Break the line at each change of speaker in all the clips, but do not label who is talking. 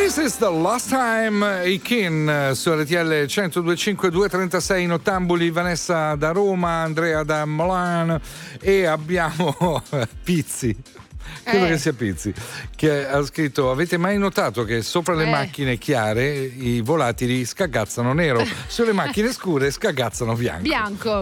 This is the last time, Ikin su RTL 102.5, 2:36 in Ottambuli, Vanessa da Roma, Andrea da Milan e abbiamo Pizzi. Credo che sia Pizzi, che ha scritto: avete mai notato che sopra le macchine chiare i volatili scagazzano nero, sulle macchine scure scagazzano bianco.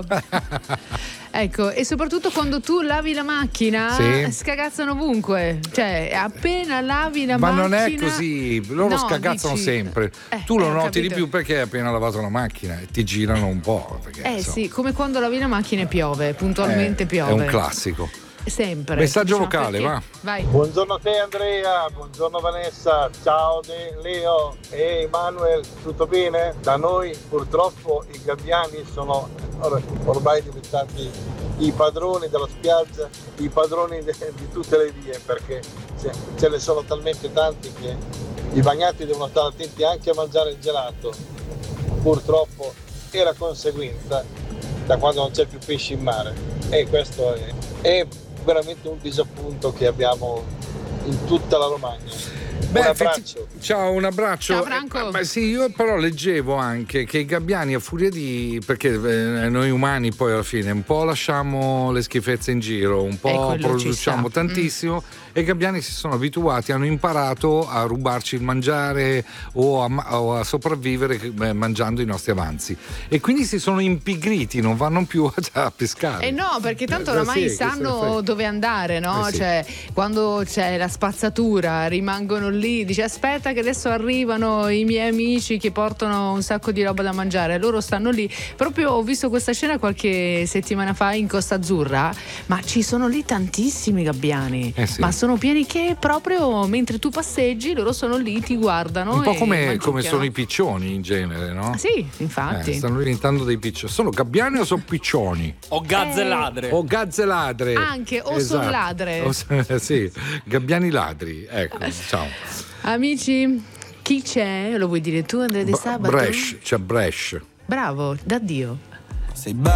Ecco, e soprattutto quando tu lavi la macchina, scagazzano ovunque. Cioè, appena lavi la macchina. Ma
non è così, loro scagazzano sempre. Tu lo noti di più perché hai appena lavato la macchina e ti girano un po'. Perché,
sì, come quando lavi la macchina e piove, puntualmente piove.
È un classico.
Sempre.
Messaggio vocale, va.
Vai.
Buongiorno a te Andrea, buongiorno Vanessa, ciao Leo e Emanuel, tutto bene? Da noi purtroppo i gabbiani sono ormai diventati i padroni della spiaggia, i padroni di tutte le vie, perché ce ne sono talmente tanti che i bagnati devono stare attenti anche a mangiare il gelato, purtroppo è la conseguenza da quando non c'è più pesce in mare, e questo è veramente un disappunto che abbiamo in tutta la Romagna. Un abbraccio.
Ciao, un abbraccio.
Ciao Franco.
Ma sì, io però leggevo anche che i gabbiani, a furia di, perché noi umani poi alla fine un po' lasciamo le schifezze in giro, un po' produciamo tantissimo, e i gabbiani si sono abituati, hanno imparato a rubarci il mangiare o a sopravvivere mangiando i nostri avanzi, e quindi si sono impigriti, non vanno più a pescare.
No, perché tanto oramai sanno dove andare, no? Cioè, quando c'è la spazzatura rimangono lì, dice aspetta che adesso arrivano i miei amici che portano un sacco di roba da mangiare, loro stanno lì. Proprio ho visto questa scena qualche settimana fa in Costa Azzurra, ma ci sono lì tantissimi gabbiani, ma sono pieni che proprio mentre tu passeggi loro sono lì, ti guardano.
Un po' come sono i piccioni in genere, no?
Sì, infatti.
Stanno diventando dei piccioni. Sono gabbiani o sono piccioni?
O gazze ladre.
O gazze ladre.
Anche, o sono ladre.
Sì, gabbiani ladri. Ecco, ciao.
Amici, chi c'è? Lo vuoi dire tu, Andrea De Sabato?
C'è Brescia.
Bravo, da Dio.
Sei